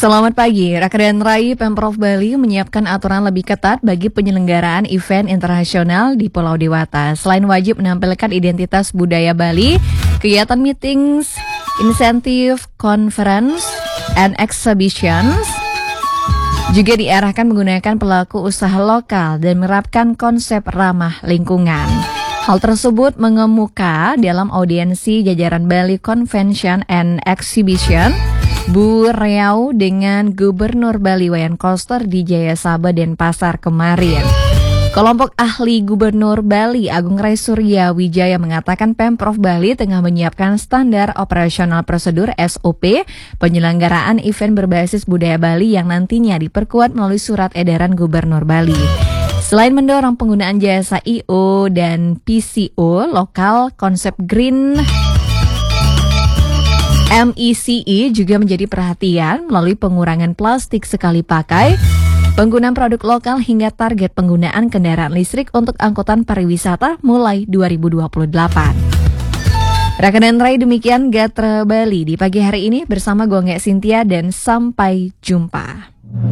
Selamat pagi, Rakedan Rai Pemprov Bali menyiapkan aturan lebih ketat bagi penyelenggaraan event internasional di Pulau Dewata. Selain wajib menampilkan identitas budaya Bali, kegiatan meetings, insentif, conference, and exhibitions juga diarahkan menggunakan pelaku usaha lokal dan menerapkan konsep ramah lingkungan. Hal tersebut mengemuka dalam audiensi jajaran Bali Convention and Exhibition Bu Riau dengan Gubernur Bali Wayan Koster di Jaya Sabah Denpasar kemarin. Kelompok ahli Gubernur Bali Agung Rai Surya Wijaya mengatakan Pemprov Bali tengah menyiapkan standar operasional prosedur SOP penyelenggaraan event berbasis budaya Bali yang nantinya diperkuat melalui surat edaran Gubernur Bali. Selain mendorong penggunaan jasa I.O. dan PCO lokal, konsep Green MECE juga menjadi perhatian melalui pengurangan plastik sekali pakai, penggunaan produk lokal hingga target penggunaan kendaraan listrik untuk angkutan pariwisata mulai 2028. Rakedan Rai, demikian Gatra Bali di pagi hari ini bersama gue Nge Cynthia dan sampai jumpa.